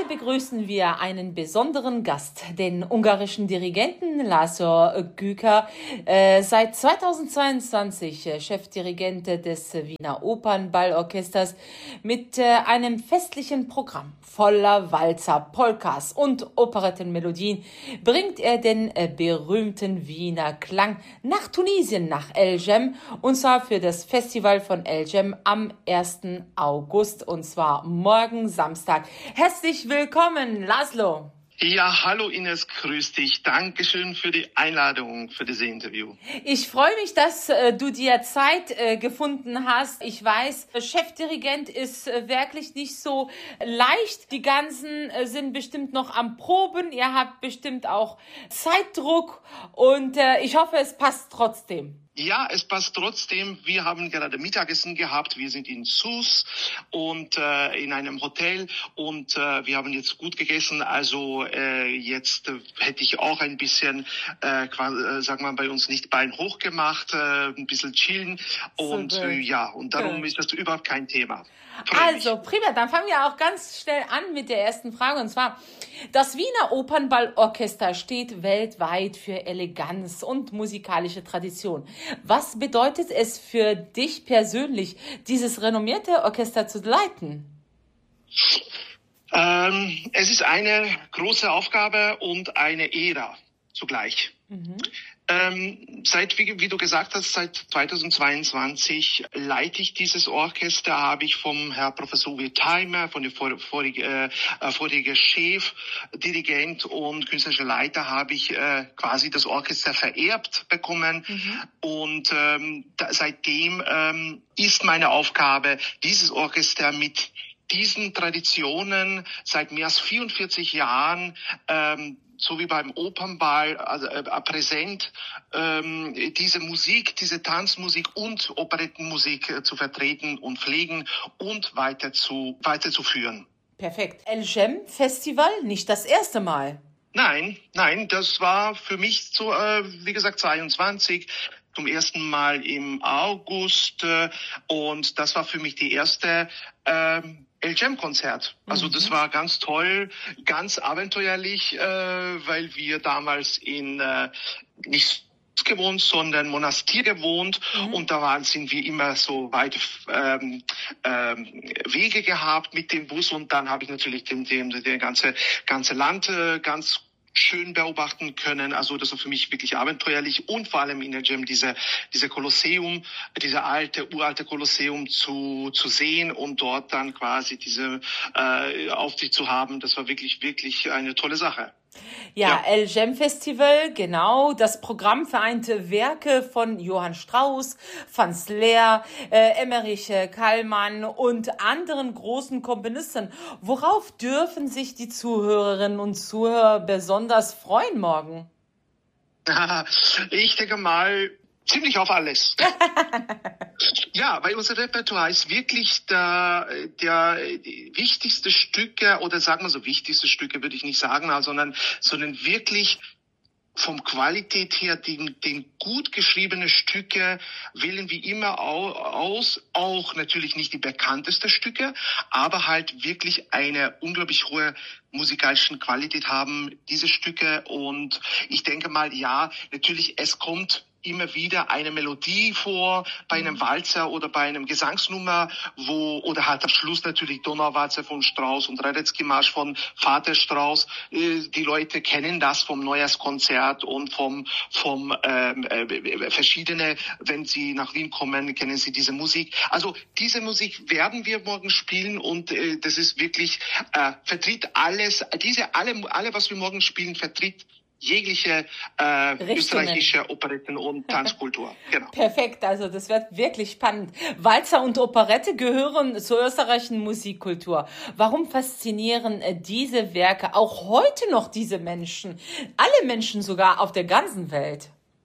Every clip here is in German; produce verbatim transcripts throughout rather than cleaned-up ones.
begrüßen wir einen besonderen Gast, den ungarischen Dirigenten László Güker, äh, seit zweitausendzweiundzwanzig äh, Chefdirigent des Wiener Opernballorchesters mit äh, einem festlichen Programm voller Walzer, Polkas und Operettenmelodien bringt er den äh, berühmten Wiener Klang nach Tunesien, nach El Jem, und zwar für das Festival von El Jem am ersten August, und zwar morgen Samstag. Herzlich willkommen, László. Ja, hallo Ines, grüß dich. Dankeschön für die Einladung für dieses Interview. Ich freue mich, dass äh, du dir Zeit äh, gefunden hast. Ich weiß, Chefdirigent ist äh, wirklich nicht so leicht. Die ganzen äh, sind bestimmt noch am Proben. Ihr habt bestimmt auch Zeitdruck und äh, ich hoffe, es passt trotzdem. Ja, es passt trotzdem. Wir haben gerade Mittagessen gehabt. Wir sind in Sousse und äh, in einem Hotel und äh, wir haben jetzt gut gegessen. Also äh, jetzt äh, hätte ich auch ein bisschen, äh, quasi, sagen wir mal, bei uns nicht Bein hoch gemacht, äh, ein bisschen chillen und Super. äh, ja, und darum ja. ist das überhaupt kein Thema. Also, prima, dann fangen wir auch ganz schnell an mit der ersten Frage, und zwar: Das Wiener Opernballorchester steht weltweit für Eleganz und musikalische Tradition. Was bedeutet es für dich persönlich, dieses renommierte Orchester zu leiten? Ähm, es ist eine große Aufgabe und eine Ära zugleich. Mhm. Ähm, seit, wie, wie du gesagt hast, seit zweitausendzweiundzwanzig leite ich dieses Orchester, habe ich vom Herr Professor Uwe Theimer, von der vor, vorige, äh, vorige Chef, Dirigent und künstlerischer Leiter, habe ich äh, quasi das Orchester vererbt bekommen. Mhm. Und ähm, da, seitdem ähm, ist meine Aufgabe, dieses Orchester mit diesen Traditionen seit mehr als vierundvierzig Jahren ähm, so wie beim Opernball, also äh, präsent, ähm, diese Musik, diese Tanzmusik und Operettenmusik äh, zu vertreten und pflegen und weiter zu weiterzuführen. Perfekt. El Jem Festival, nicht das erste Mal. Nein, nein, das war für mich so, äh, wie gesagt, zweiundzwanzig. Zum ersten Mal im August äh, und das war für mich die erste äh, El Jem-Konzert. Also mhm. das war ganz toll, ganz abenteuerlich, äh, weil wir damals in äh, nicht gewohnt, sondern Monastir gewohnt mhm. und da waren, sind wir immer so weit ähm, ähm, Wege gehabt mit dem Bus und dann habe ich natürlich den, den, den ganze ganze Land äh, ganz schön beobachten können. Also das war für mich wirklich abenteuerlich und vor allem in der Jem diese diese Kolosseum, diese alte uralte Kolosseum zu zu sehen und dort dann quasi diese äh, Aufsicht zu haben. Das war wirklich wirklich eine tolle Sache. Ja, ja, El Jem Festival, genau. Das Programm vereinte Werke von Johann Strauss, Franz Lehr, äh, Emmerich Kallmann und anderen großen Komponisten. Worauf dürfen sich die Zuhörerinnen und Zuhörer besonders freuen morgen? Ich denke mal, ziemlich auf alles. Ja, weil unser Repertoire ist wirklich der, der wichtigste Stücke, oder sagen wir so wichtigste Stücke würde ich nicht sagen, sondern, sondern wirklich vom Qualität her, den, den gut geschriebene Stücke wählen wir immer aus, auch natürlich nicht die bekanntesten Stücke, aber halt wirklich eine unglaublich hohe musikalische Qualität haben diese Stücke und ich denke mal, ja, natürlich, es kommt immer wieder eine Melodie vor, bei einem Walzer oder bei einem Gesangsnummer, wo, oder halt am Schluss natürlich Donauwalzer von Strauss und Radetzky-Marsch von Vater Strauss. Die Leute kennen das vom Neujahrskonzert und vom, vom, ähm, äh, verschiedene, wenn sie nach Wien kommen, kennen sie diese Musik. Also, diese Musik werden wir morgen spielen und, äh, das ist wirklich, äh, vertritt alles, diese, alle, alle, was wir morgen spielen, vertritt jegliche äh, österreichische Operetten- und Tanzkultur. Genau. Perfekt, also das wird wirklich spannend. Walzer und Operette gehören zur österreichischen Musikkultur. Warum faszinieren diese Werke auch heute noch diese Menschen? Alle Menschen sogar auf der ganzen Welt.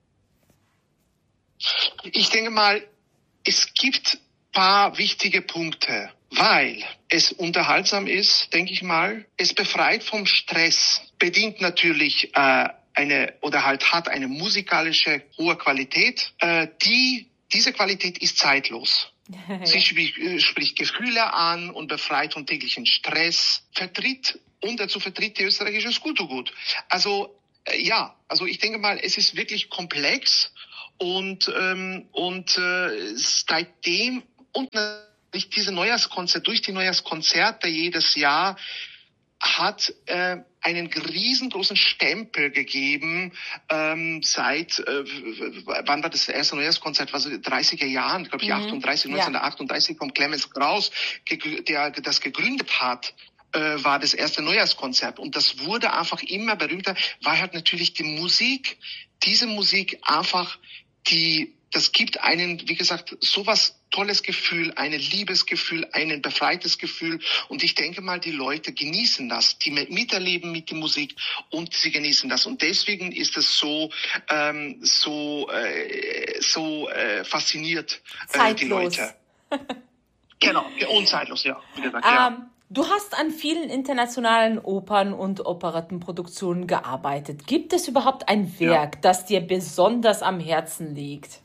Ich denke mal, es gibt paar wichtige Punkte, weil es unterhaltsam ist, denke ich mal. Es befreit vom Stress, bedient natürlich äh, eine oder halt hat eine musikalische hohe Qualität. Äh, die diese Qualität ist zeitlos. Ja. Sie spricht, spricht Gefühle an und befreit von täglichen Stress, vertritt und dazu vertritt die österreichisches Kulturgut. Also äh, ja, also ich denke mal, es ist wirklich komplex und ähm, und äh, seitdem und natürlich diese Neujahrskonzerte, durch die Neujahrskonzerte jedes Jahr hat äh, einen riesengroßen Stempel gegeben ähm, seit, äh, wann war das erste Neujahrskonzert, war so dreißiger Jahren, glaube ich, Mhm. achtunddreißig, Ja. neunzehnhundertachtunddreißig vom Clemens Krauss, gegr- der das gegründet hat, äh, war das erste Neujahrskonzert. Und das wurde einfach immer berühmter, weil halt natürlich die Musik, diese Musik einfach, die, das gibt einen, wie gesagt, sowas tolles Gefühl, ein Liebesgefühl, ein befreites Gefühl. Und ich denke mal, die Leute genießen das, die miterleben mit der Musik und sie genießen das. Und deswegen ist es so, ähm, so, äh, so äh, fasziniert, äh, die Zeitlos. Leute. Genau, unzeitlos, ja, wie gesagt, ja. Ähm, du hast an vielen internationalen Opern- und Operettenproduktionen gearbeitet. Gibt es überhaupt ein Werk, Ja. das dir besonders am Herzen liegt?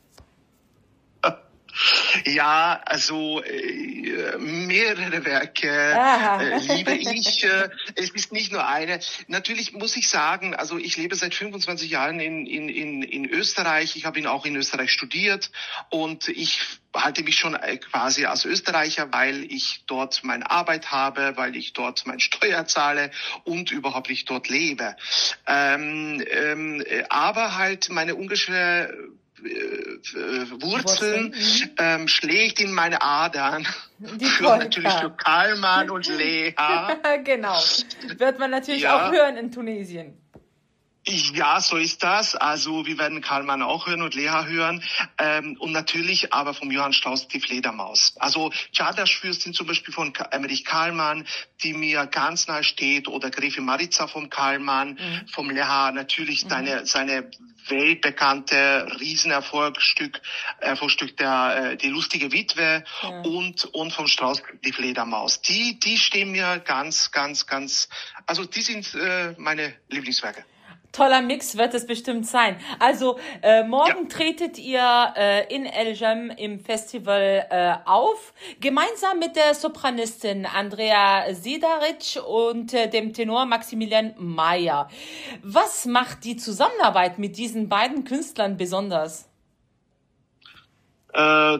Ja, also äh, mehrere Werke Aha. äh, liebe ich. Äh, es ist nicht nur eine. Natürlich muss ich sagen, also ich lebe seit fünfundzwanzig Jahren in, in, in, in Österreich. Ich habe ihn auch in Österreich studiert und ich halte mich schon äh, quasi als Österreicher, weil ich dort meine Arbeit habe, weil ich dort meine Steuer zahle und überhaupt ich dort lebe. Ähm, ähm, äh, aber halt meine ungarische Wurzeln Wurzeln, mhm. ähm, schlägt in meine Adern. Die Für natürlich für Polka. Kallmann und Lea. Genau. Wird man natürlich Ja. auch hören in Tunesien. Ja, so ist das. Also wir werden Kallmann auch hören und Lea hören. Ähm, und natürlich aber vom Johann Strauss die Fledermaus. Also Czardaschfürstin zum Beispiel von Ka- Emmerich Kallmann, die mir ganz nahe steht. Oder Gräfin Maritza vom Kallmann, Mhm. vom Lea. Natürlich Mhm. seine, seine weltbekannte Riesenerfolgsstück, Erfolgsstück der, äh, die lustige Witwe Ja. und, und vom Strauss die Fledermaus. Die, die stehen mir ganz, ganz, ganz, also die sind äh, meine Lieblingswerke. Toller Mix wird es bestimmt sein. Also äh, morgen tretet ihr äh, in El Jem im Festival äh, auf, gemeinsam mit der Sopranistin Andrea Sidaric und äh, dem Tenor Maximilian Mayer. Was macht die Zusammenarbeit mit diesen beiden Künstlern besonders? Äh,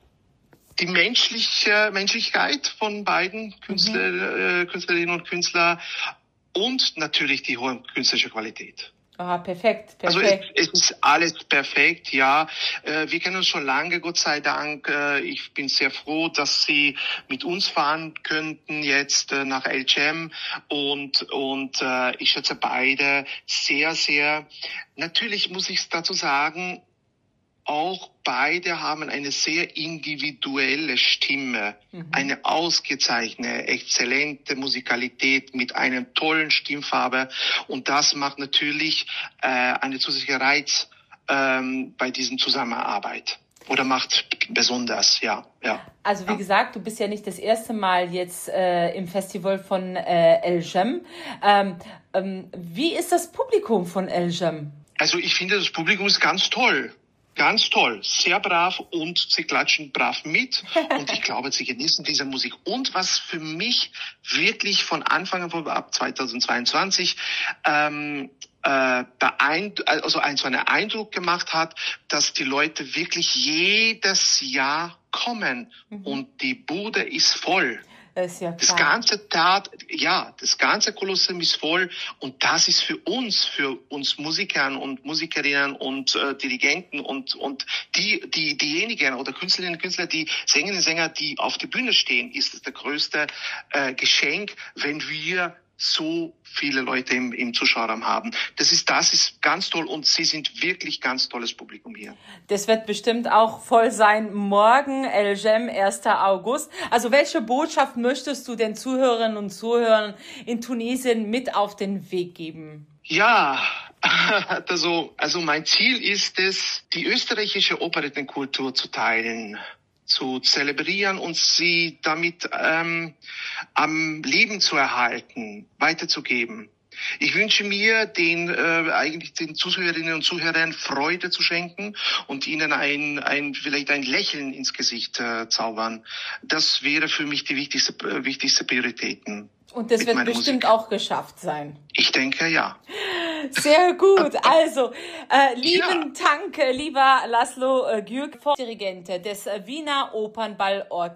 die menschliche Menschlichkeit von beiden Künstler, äh, Künstlerinnen und Künstler und natürlich die hohe künstlerische Qualität. Ah, perfekt, Also perfekt. es, es ist alles perfekt, ja. Äh, wir kennen uns schon lange, Gott sei Dank. Äh, ich bin sehr froh, dass Sie mit uns fahren könnten jetzt äh, nach El Jem und und äh, ich schätze beide sehr, sehr. Natürlich muss ich dazu sagen, auch beide haben eine sehr individuelle Stimme, Mhm. eine ausgezeichnete, exzellente Musikalität mit einer tollen Stimmfarbe. Und das macht natürlich äh, eine zusätzliche Reiz ähm, bei diesem Zusammenarbeit. Oder macht besonders, ja, ja. Also wie Ja. gesagt, du bist ja nicht das erste Mal jetzt äh, im Festival von äh, El Jem. Ähm, ähm, wie ist das Publikum von El Jem? Also ich finde, das Publikum ist ganz toll. Ganz toll, sehr brav und sie klatschen brav mit und ich glaube, sie genießen diese Musik. Und was für mich wirklich von Anfang an, ab zweitausendzweiundzwanzig, ähm, äh, beeindruckt, also ein, so einen Eindruck gemacht hat, dass die Leute wirklich jedes Jahr kommen Mhm. und die Bude ist voll. Das ist ja Das klar. ganze Tat, ja, das ganze Kolosseum ist voll und das ist für uns, für uns Musikern und Musikerinnen und äh, Dirigenten und und die die diejenigen oder Künstlerinnen und Künstler, die Sängerinnen und Sänger, die auf der Bühne stehen, ist es der größte äh, Geschenk, wenn wir so viele Leute im, im Zuschauerraum haben. Das ist, das ist ganz toll und sie sind wirklich ganz tolles Publikum hier. Das wird bestimmt auch voll sein morgen, El Jem, erster August. Also welche Botschaft möchtest du den Zuhörerinnen und Zuhörern in Tunesien mit auf den Weg geben? Ja, also, also mein Ziel ist es, die österreichische Operettenkultur zu teilen, zu zelebrieren und sie damit ähm, am Leben zu erhalten, weiterzugeben. Ich wünsche mir, den äh, eigentlich den Zuhörerinnen und Zuhörern Freude zu schenken und ihnen ein, ein vielleicht ein Lächeln ins Gesicht äh, zaubern. Das wäre für mich die wichtigste, äh, wichtigste Prioritäten. Und das wird bestimmt Musik. auch geschafft sein. Ich denke, ja. Sehr gut. Also, äh, lieben Ja. Dank, lieber Laszlo Gürk, Dirigent des Wiener Opernballorchesters.